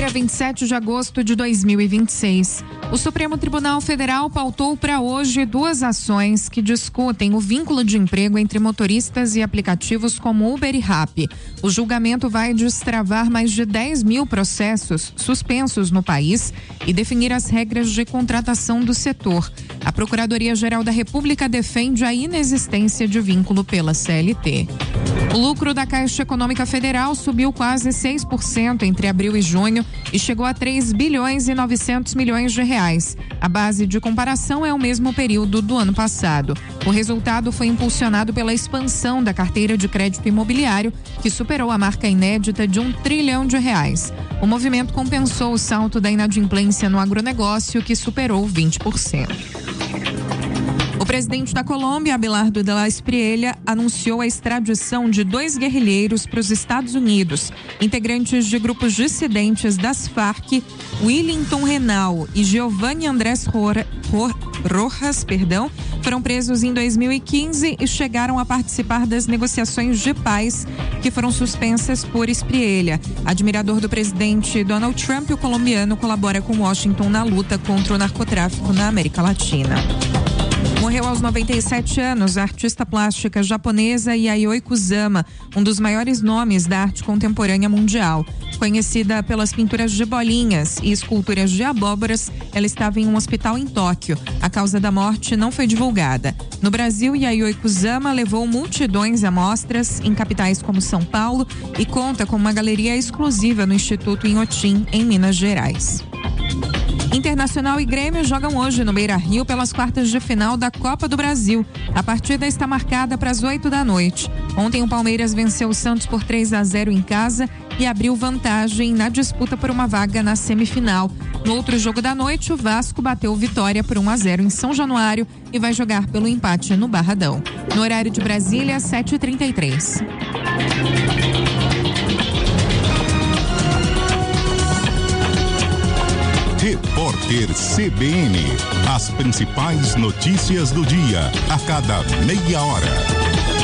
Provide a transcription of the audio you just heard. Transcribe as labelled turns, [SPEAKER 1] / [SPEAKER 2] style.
[SPEAKER 1] Quinta-feira, 27 de agosto de 2026. O Supremo Tribunal Federal pautou para hoje 2 ações que discutem o vínculo de emprego entre motoristas e aplicativos como Uber e Rappi. O julgamento vai destravar mais de 10 mil processos suspensos no país e definir as regras de contratação do setor. A Procuradoria-Geral da República defende a inexistência de vínculo pela CLT. O lucro da Caixa Econômica Federal subiu quase 6% entre abril e junho e chegou a 3 bilhões e 900 milhões de reais. A base de comparação é o mesmo período do ano passado. O resultado foi impulsionado pela expansão da carteira de crédito imobiliário, que superou a marca inédita de R$1 trilhão. O movimento compensou o salto da inadimplência no agronegócio, que superou 20%. O presidente da Colômbia, Abelardo de la Espriella, anunciou a extradição de 2 guerrilheiros para os Estados Unidos. Integrantes de grupos dissidentes das Farc, Willington Renal e Giovanni Andrés Rojas, foram presos em 2015 e chegaram a participar das negociações de paz que foram suspensas por Espriella. Admirador do presidente Donald Trump, o colombiano colabora com Washington na luta contra o narcotráfico na América Latina. Morreu aos 97 anos a artista plástica japonesa Yayoi Kusama, um dos maiores nomes da arte contemporânea mundial. Conhecida pelas pinturas de bolinhas e esculturas de abóboras, ela estava em um hospital em Tóquio. A causa da morte não foi divulgada. No Brasil, Yayoi Kusama levou multidões a mostras em capitais como São Paulo e conta com uma galeria exclusiva no Instituto Inhotim, em Minas Gerais. Internacional e Grêmio jogam hoje no Beira-Rio pelas quartas de final da Copa do Brasil. A partida está marcada para as 20h. Ontem o Palmeiras venceu o Santos por 3-0 em casa e abriu vantagem na disputa por uma vaga na semifinal. No outro jogo da noite, o Vasco bateu o Vitória por 1-0 em São Januário e vai jogar pelo empate no Barradão. No horário de Brasília, 7h33.
[SPEAKER 2] Repórter CBN. As principais notícias do dia, a cada meia hora.